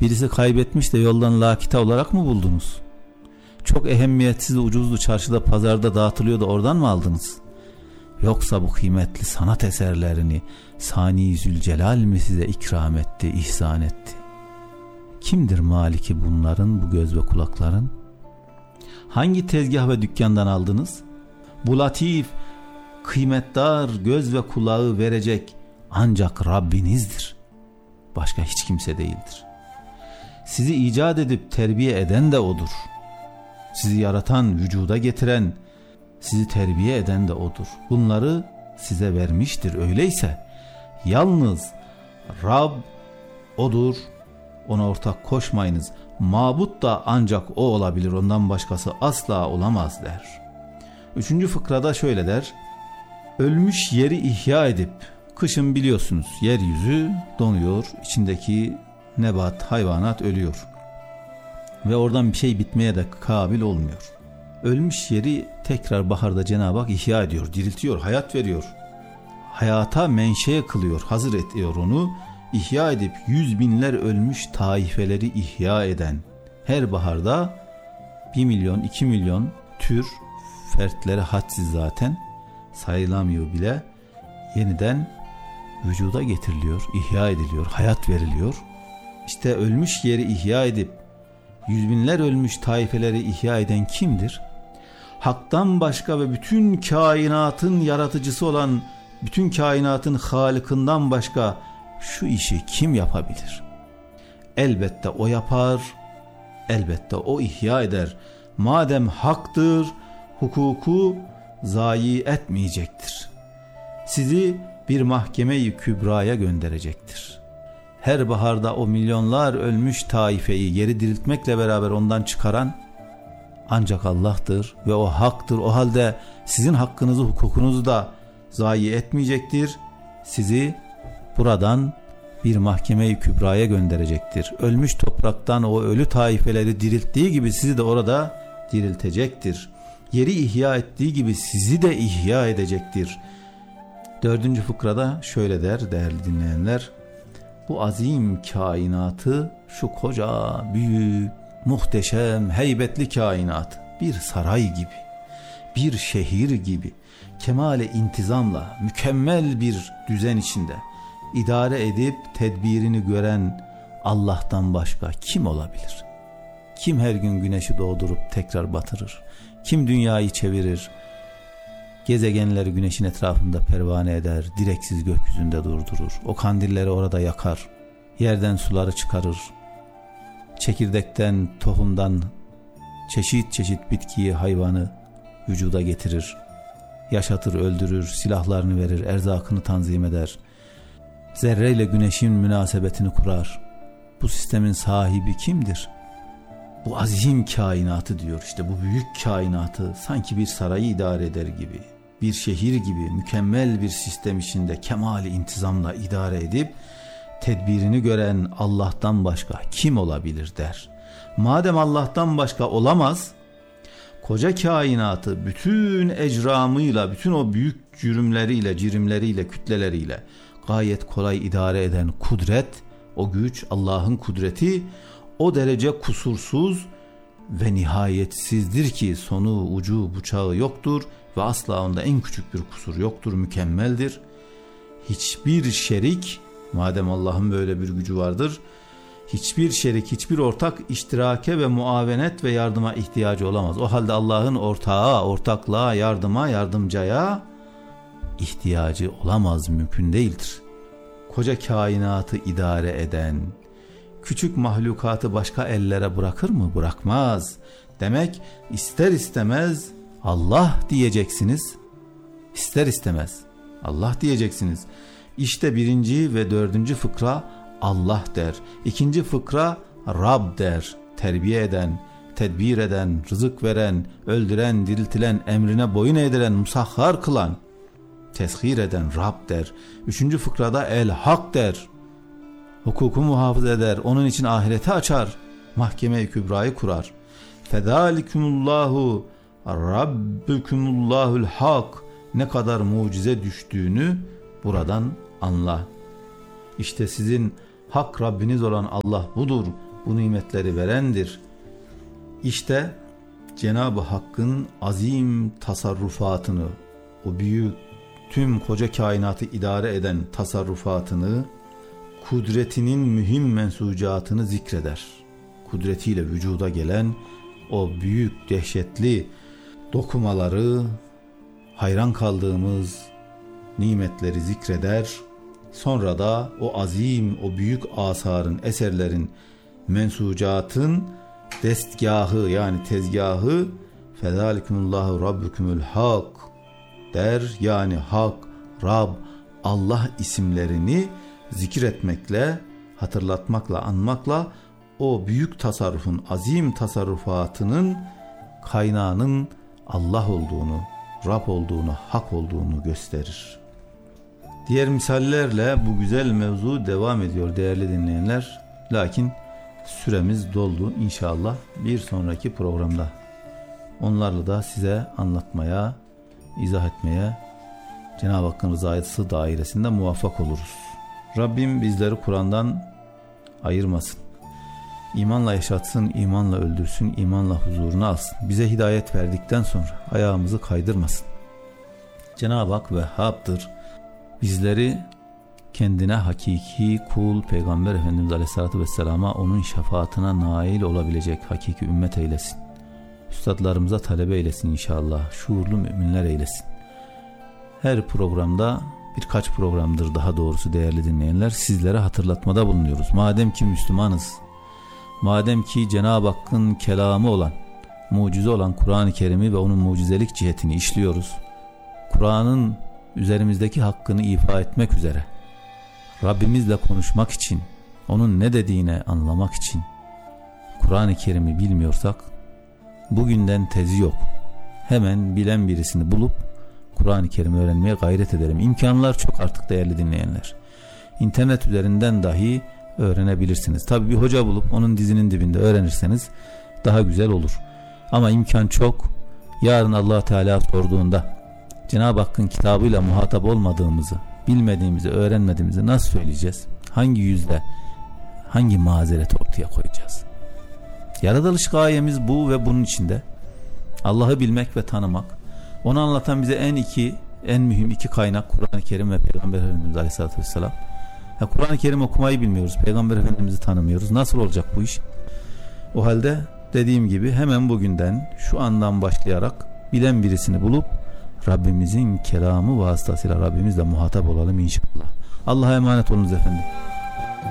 Birisi kaybetmiş de yoldan lakita olarak mı buldunuz? Çok ehemmiyetsiz, ucuzlu çarşıda, pazarda dağıtılıyor da oradan mı aldınız? Yoksa bu kıymetli sanat eserlerini Sani Zülcelal mi size ikram etti, ihsan etti? Kimdir maliki bunların, bu göz ve kulakların? Hangi tezgah ve dükkandan aldınız? Bu latif, kıymetdar göz ve kulağı verecek ancak Rabbinizdir. Başka hiç kimse değildir. Sizi icat edip terbiye eden de O'dur. Sizi yaratan, vücuda getiren, sizi terbiye eden de O'dur. Bunları size vermiştir. Öyleyse yalnız Rab O'dur. Ona ortak koşmayınız. Mabut da ancak O olabilir. Ondan başkası asla olamaz der. 3. fıkrada şöyle der. Ölmüş yeri ihya edip, kışın biliyorsunuz yeryüzü donuyor, içindeki nebat, hayvanat ölüyor ve oradan bir şey bitmeye de kabil olmuyor. Ölmüş yeri tekrar baharda Cenab-ı Hak ihya ediyor, diriltiyor, hayat veriyor. Hayata menşe kılıyor, hazır ediyor onu. İhya edip 100 binler ölmüş taifeleri ihya eden, her baharda 1 milyon, 2 milyon tür, fertleri hadsiz zaten, sayılamıyor bile, yeniden vücuda getiriliyor, ihya ediliyor, hayat veriliyor. İşte ölmüş yeri ihya edip 100 binler ölmüş taifeleri ihya eden kimdir? Hak'tan başka ve bütün kainatın yaratıcısı olan, bütün kainatın Halık'ından başka şu işi kim yapabilir? Elbette O yapar, elbette O ihya eder. Madem haktır, hukuku zayi etmeyecektir. Sizi bir mahkeme-i kübraya gönderecektir. Her baharda o milyonlar ölmüş taifeyi geri diriltmekle beraber ondan çıkaran ancak Allah'tır ve O haktır. O halde sizin hakkınızı, hukukunuzu da zayi etmeyecektir. Sizi buradan bir mahkeme-i kübraya gönderecektir. Ölmüş topraktan o ölü taifeleri dirilttiği gibi sizi de orada diriltecektir. Yeri ihya ettiği gibi sizi de ihya edecektir. 4. fıkrada şöyle der değerli dinleyenler. Bu azim kainatı, şu koca, büyük, muhteşem, heybetli kainat bir saray gibi, bir şehir gibi kemale intizamla, mükemmel bir düzen içinde idare edip tedbirini gören Allah'tan başka kim olabilir? Kim her gün güneşi doğdurup tekrar batırır? Kim dünyayı çevirir? Gezegenleri güneşin etrafında pervane eder, direksiz gökyüzünde durdurur. O kandilleri orada yakar, yerden suları çıkarır. Çekirdekten, tohumdan çeşit çeşit bitkiyi, hayvanı vücuda getirir. Yaşatır, öldürür, silahlarını verir, erzakını tanzim eder. Zerreyle güneşin münasebetini kurar. Bu sistemin sahibi kimdir? Bu azim kainatı diyor, işte bu büyük kainatı sanki bir sarayı idare eder gibi, bir şehir gibi mükemmel bir sistem içinde kemali intizamla idare edip tedbirini gören Allah'tan başka kim olabilir der. Madem Allah'tan başka olamaz, koca kainatı bütün ecramıyla, bütün o büyük cirimleriyle, kütleleriyle gayet kolay idare eden kudret, o güç, Allah'ın kudreti o derece kusursuz ve nihayetsizdir ki sonu, ucu, bucağı yoktur ve asla onda en küçük bir kusur yoktur, mükemmeldir. Hiçbir şerik, madem Allah'ın böyle bir gücü vardır, hiçbir şerik, hiçbir ortak iştirake ve muavenet ve yardıma ihtiyacı olamaz. O halde Allah'ın ortağa, ortaklığa, yardıma, yardımcaya ihtiyacı olamaz, mümkün değildir. Koca kainatı idare eden, küçük mahlukatı başka ellere bırakır mı? Bırakmaz. Demek ister istemez Allah diyeceksiniz. İster istemez Allah diyeceksiniz. İşte 1. ve 4. fıkra Allah der. 2. fıkra Rab der. Terbiye eden, tedbir eden, rızık veren, öldüren, diriltilen, emrine boyun eğdiren, musahhar kılan, teshir eden Rab der. 3. fıkrada El Hak der. Hukuku muhafaza eder, onun için ahireti açar, mahkeme-i kübrayı kurar. Fedalikumullahu Rabbükumullahul Hak, ne kadar mucize düştüğünü buradan anla. İşte sizin hak Rabbiniz olan Allah budur. bu nimetleri verendir. İşte Cenab-ı Hakk'ın azim tasarrufatını, o büyük tüm koca kainatı idare eden tasarrufatını, kudretinin mühim mensucatını zikreder. Kudretiyle vücuda gelen o büyük dehşetli dokumaları, hayran kaldığımız nimetleri zikreder. Sonra da o azim, o büyük asarın, eserlerin, mensucatın destgahı yani tezgahı fezalikumullahu rabbukumul hak der. Yani Hak, Rab, Allah isimlerini zikretmekle, hatırlatmakla, anmakla o büyük tasarrufun, azim tasarrufatının kaynağının Allah olduğunu, Rab olduğunu, Hak olduğunu gösterir. Diğer misallerle bu güzel mevzu devam ediyor değerli dinleyenler. Lakin süremiz doldu. İnşallah bir sonraki programda onlarla da size anlatmaya, izah etmeye Cenab-ı Hakk'ın rızası dairesinde muvaffak oluruz. Rabbim bizleri Kur'an'dan ayırmasın. İmanla yaşatsın, imanla öldürsün, imanla huzuruna alsın. Bize hidayet verdikten sonra ayağımızı kaydırmasın. Cenab-ı Hak Vehhab'dır. Bizleri kendine hakiki kul Peygamber Efendimiz Aleyhisselatü Vesselam'a, onun şefaatine nail olabilecek hakiki ümmet eylesin. Üstadlarımıza talebe eylesin inşallah. Şuurlu müminler eylesin. Her programda, birkaç programdır daha doğrusu değerli dinleyenler, sizlere hatırlatmada bulunuyoruz. Madem ki Müslümanız, madem ki Cenab-ı Hakk'ın kelamı olan, mucize olan Kur'an-ı Kerim'i ve onun mucizelik cihetini işliyoruz. Kur'an'ın üzerimizdeki hakkını ifa etmek üzere, Rabbimizle konuşmak için, onun ne dediğini anlamak için Kur'an-ı Kerim'i bilmiyorsak, bugünden tezi yok. Hemen bilen birisini bulup Kur'an-ı Kerim'i öğrenmeye gayret edelim. İmkanlar çok artık değerli dinleyenler. İnternet üzerinden dahi öğrenebilirsiniz. Tabii bir hoca bulup onun dizinin dibinde öğrenirseniz daha güzel olur. Ama imkan çok. Yarın Allah Teala sorduğunda Cenab-ı Hakk'ın kitabıyla muhatap olmadığımızı, bilmediğimizi, öğrenmediğimizi nasıl söyleyeceğiz? Hangi yüzle, hangi mazereti ortaya koyacağız? Yaratılış gayemiz bu ve bunun içinde Allah'ı bilmek ve tanımak. Onu anlatan bize en mühim iki kaynak Kur'an-ı Kerim ve Peygamber Efendimiz Aleyhisselatü Vesselam. Kur'an-ı Kerim okumayı bilmiyoruz, Peygamber Efendimiz'i tanımıyoruz. Nasıl olacak bu iş? O halde dediğim gibi hemen bugünden, şu andan başlayarak bilen birisini bulup Rabbimizin kelamı vasıtasıyla Rabbimizle muhatap olalım inşallah. Allah'a emanet olunuz efendim.